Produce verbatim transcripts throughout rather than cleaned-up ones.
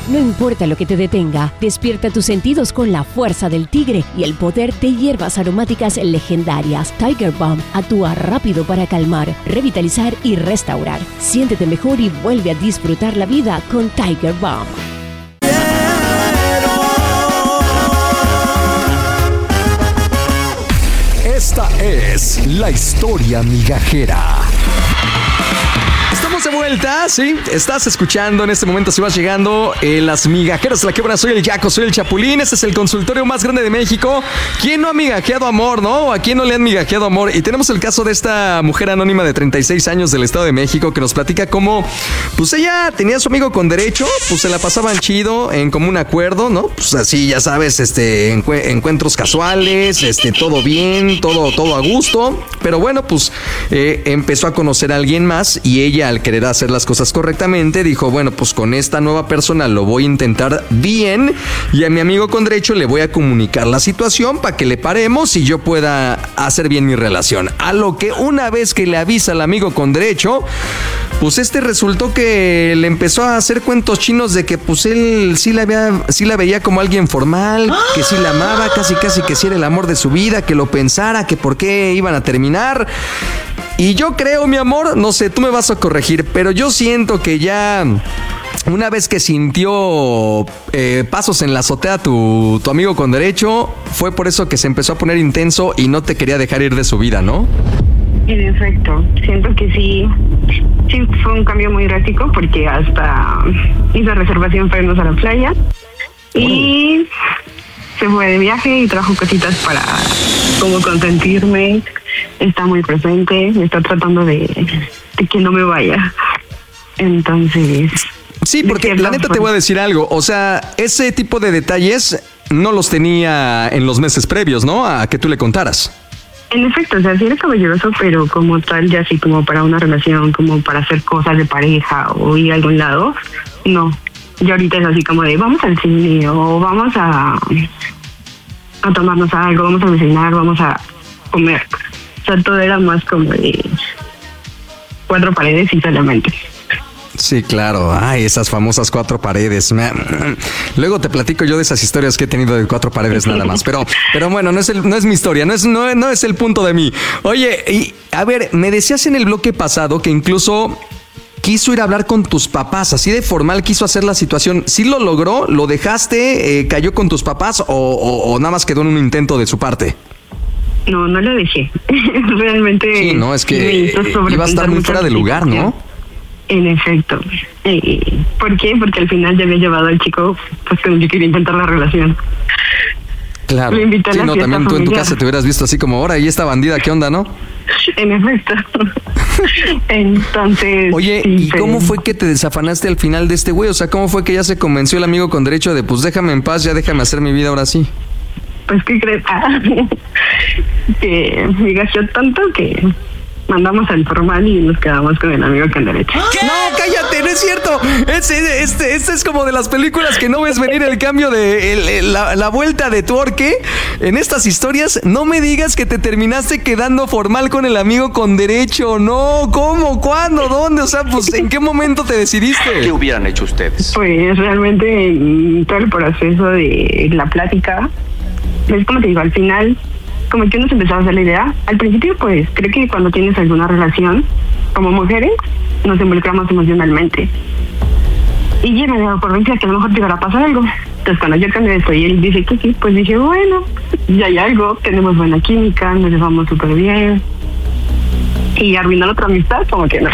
No importa lo que te detenga, despierta tus sentidos con la fuerza del tigre y el poder de hierbas aromáticas legendarias. Tiger Balm actúa rápido para calmar, revitalizar y restaurar. Siéntete mejor y vuelve a disfrutar la vida con Tiger Balm. Esta es la historia migajera. Estamos de vuelta, ¿sí? Estás escuchando en este momento, si vas llegando, eh, Las Migajeras de la Quebra. Soy el Yaco, soy el Chapulín. Este es el consultorio más grande de México. ¿Quién no ha migajeado amor, no? ¿A quién no le han migajeado amor? Y tenemos el caso de esta mujer anónima de treinta y seis años del Estado de México que nos platica cómo, pues ella tenía a su amigo con derecho, pues se la pasaban chido, en común acuerdo, ¿no? Pues así, ya sabes, este, encu- encuentros casuales, este, todo bien, todo, todo a gusto. Pero bueno, pues eh, empezó a conocer a alguien más y ella, al querer hacer las cosas correctamente, dijo, bueno, pues con esta nueva persona lo voy a intentar bien y a mi amigo con derecho le voy a comunicar la situación para que le paremos y yo pueda hacer bien mi relación. A lo que una vez que le avisa al amigo con derecho, pues este resultó que le empezó a hacer cuentos chinos de que pues él sí la, veía, sí la veía como alguien formal, que sí la amaba, casi casi que sí era el amor de su vida, que lo pensara, que por qué iban a terminar. Y yo creo, mi amor, no sé, tú me vas a corregir, pero yo siento que ya una vez que sintió eh, pasos en la azotea tu, tu amigo con derecho, fue por eso que se empezó a poner intenso y no te quería dejar ir de su vida, ¿no? En efecto, siento que sí, sí fue un cambio muy drástico porque hasta hizo reservación para irnos a la playa y se fue de viaje y trajo cositas para como consentirme. Está muy presente, me está tratando de, de que no me vaya. Entonces... Sí, porque la neta te voy a decir algo. O sea, ese tipo de detalles no los tenía en los meses previos, ¿no? A que tú le contaras. En efecto, o sea, sí era caballeroso, pero como tal, ya así como para una relación, como para hacer cosas de pareja o ir a algún lado, no. Y ahorita es así como de, vamos al cine o vamos a, a tomarnos algo, vamos a desayunar, vamos a comer. O sea, todo era más como de cuatro paredes y solamente. Sí, claro. Ay, esas famosas cuatro paredes. Luego te platico yo de esas historias que he tenido de cuatro paredes nada más. Pero, pero bueno, no es el, no es mi historia, no es, no, no es el punto de mí. Oye, y a ver, me decías en el bloque pasado que incluso quiso ir a hablar con tus papás, así de formal quiso hacer la situación. ¿Sí lo logró? ¿Lo dejaste? Eh, ¿Cayó con tus papás? O, o, ¿O nada más quedó en un intento de su parte? No, no lo dejé. Realmente... Sí, no, es que iba a estar muy fuera de lugar, ¿no? En efecto. Eh, ¿Por qué? Porque al final ya había llevado al chico pues con el que quería intentar la relación. Claro. Lo invité a sí, la no, fiesta también tú familiar. en tu casa te hubieras visto así como, ahora, ¿y esta bandida qué onda, no? En efecto. Entonces... Oye, sí, ¿y pero... cómo fue que te desafanaste al final de este güey? O sea, ¿cómo fue que ya se convenció el amigo con derecho de, pues déjame en paz, ya déjame hacer mi vida ahora sí? Pues, ¿qué crees? Ah, que me gastó tanto que mandamos al formal y nos quedamos con el amigo con derecho. ¿Qué? No, cállate, no es cierto. Este, este, este es como de las películas que no ves venir el cambio de el, el, la, la vuelta de tuerque. En estas historias, no me digas que te terminaste quedando formal con el amigo con derecho. No, ¿cómo? ¿Cuándo? ¿Dónde? O sea, pues, ¿en qué momento te decidiste? ¿Qué hubieran hecho ustedes? Pues realmente en todo el proceso de la plática, es como te digo, al final como que uno se empezó a hacer la idea. Al principio, pues, creo que cuando tienes alguna relación, como mujeres, nos involucramos emocionalmente. Y ya me daba por vencida que a lo mejor te iba a pasar algo. Entonces, cuando yo cambié de esto y él dice que sí, pues dije, bueno, ya hay algo, tenemos buena química, nos llevamos súper bien. Y arruinar otra amistad, como que no.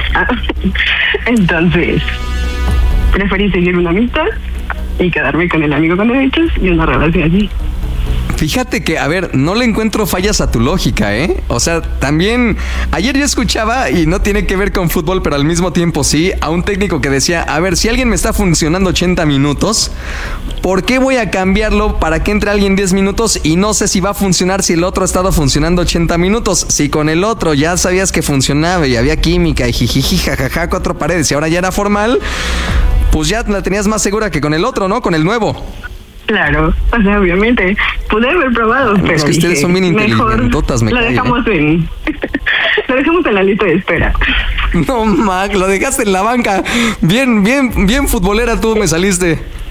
Entonces, preferí seguir una amistad y quedarme con el amigo con derechos y una relación así. Fíjate que, a ver, no le encuentro fallas a tu lógica, ¿eh? O sea, también, ayer yo escuchaba, y no tiene que ver con fútbol, pero al mismo tiempo sí, a un técnico que decía, a ver, si alguien me está funcionando ochenta minutos, ¿por qué voy a cambiarlo para que entre alguien diez minutos y no sé si va a funcionar si el otro ha estado funcionando ochenta minutos? Si con el otro ya sabías que funcionaba y había química y jijiji, jajaja, cuatro paredes y ahora ya era formal, pues ya la tenías más segura que con el otro, ¿no? Con el nuevo. Claro, o sea, obviamente pude haber probado, pero es que ustedes dije, son bien mejor inteligentotas, me lo cae, dejamos ¿eh? en lo dejamos en la lista de espera. No, Mac, lo dejaste en la banca. Bien, bien, bien futbolera tú me saliste.